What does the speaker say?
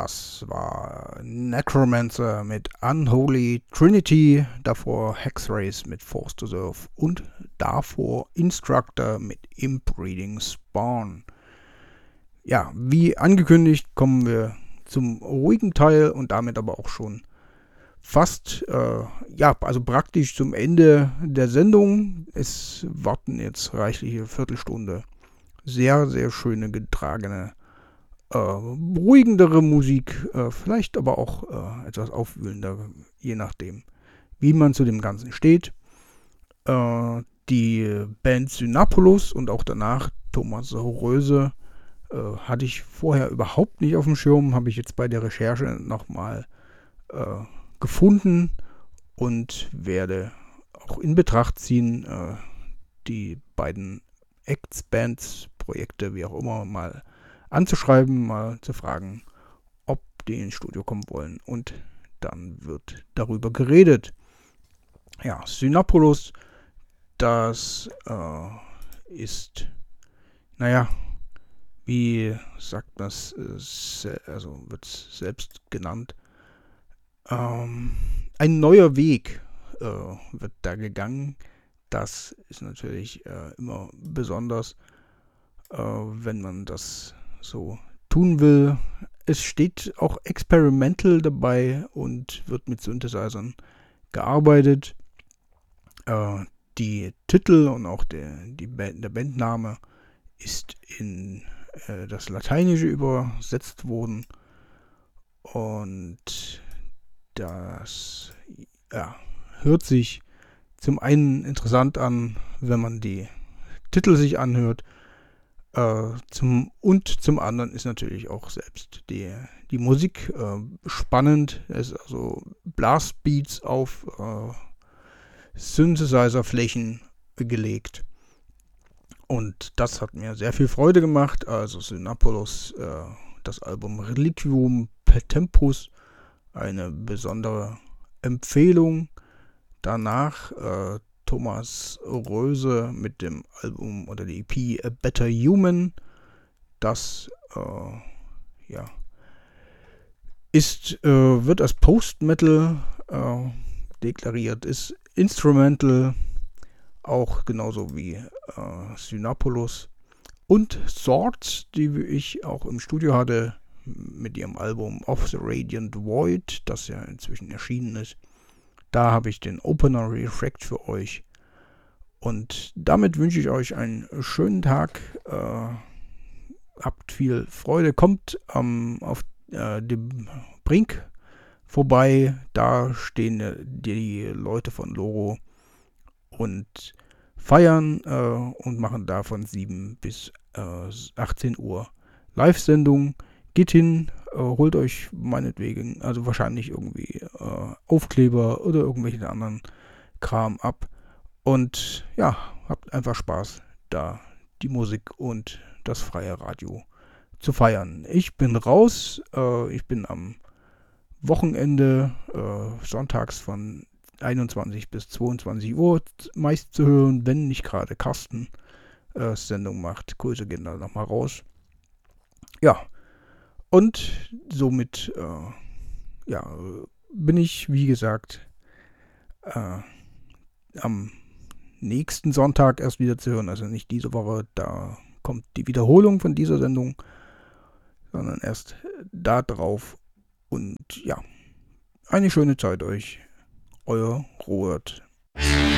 Das war Necromancer mit Unholy Trinity, davor Hexrace mit Force to Serve und davor Instructor mit Inbreeding Spawn. Ja, wie angekündigt kommen wir zum ruhigen Teil und damit aber auch schon fast, also praktisch zum Ende der Sendung. Es warten jetzt reichliche Viertelstunde sehr, sehr schöne, getragene, beruhigendere Musik, vielleicht aber auch etwas aufwühlender, je nachdem, wie man zu dem Ganzen steht. Die Band Synapolus und auch danach Thomas Röse hatte ich vorher überhaupt nicht auf dem Schirm, habe ich jetzt bei der Recherche nochmal gefunden und werde auch in Betracht ziehen, die beiden Acts, Bands, Projekte, wie auch immer, mal anzuschreiben, mal zu fragen, ob die ins Studio kommen wollen, und dann wird darüber geredet. Ja, Synapolus, das ist, wie sagt das, also wird es selbst genannt, ein neuer Weg wird da gegangen. Das ist natürlich immer besonders, wenn man das so tun will. Es steht auch Experimental dabei und wird mit Synthesizern gearbeitet. Die Titel und auch der Bandname ist in das Lateinische übersetzt worden. Und das hört sich zum einen interessant an, wenn man die Titel sich anhört. Zum anderen ist natürlich auch selbst die Musik spannend. Es ist also Blastbeats auf Synthesizer-Flächen gelegt. Und das hat mir sehr viel Freude gemacht. Also Synapolus, das Album Reliquium per Tempus, eine besondere Empfehlung. Danach Thomas Röse mit dem Album oder die EP A Better Human. Das wird als Post-Metal deklariert, ist Instrumental, auch genauso wie Synapolus. Und Swords, die ich auch im Studio hatte, mit ihrem Album Of the Radiant Void, das ja inzwischen erschienen ist. Da habe ich den Opener Refract für euch. Und damit wünsche ich euch einen schönen Tag. Habt viel Freude. Kommt auf dem Brink vorbei. Da stehen die Leute von Loro und feiern und machen da von 7 bis 18 Uhr Live-Sendung. Geht hin, holt euch meinetwegen, also wahrscheinlich irgendwie Aufkleber oder irgendwelchen anderen Kram ab. Und ja, habt einfach Spaß, da die Musik und das freie Radio zu feiern. Ich bin raus, ich bin am Wochenende, sonntags von 21 bis 22 Uhr meist zu hören, wenn nicht gerade Carsten Sendung macht. Grüße gehen da nochmal raus. Ja, und somit bin ich, wie gesagt, am nächsten Sonntag erst wieder zu hören. Also nicht diese Woche, da kommt die Wiederholung von dieser Sendung, sondern erst da drauf. Und ja, eine schöne Zeit euch. Euer Robert.